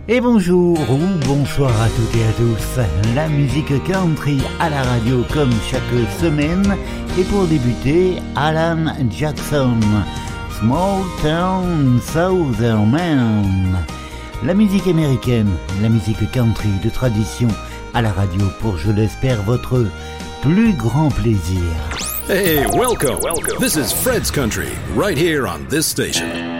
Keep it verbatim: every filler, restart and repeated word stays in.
Et bonjour ou bonsoir à toutes et à tous, la musique country à la radio comme chaque semaine. Et pour débuter, Alan Jackson, Small Town Southern Man. La musique américaine, la musique country de tradition à la radio pour, je l'espère, votre plus grand plaisir. Hey, welcome. welcome. This is Fred's Country, right here on this station.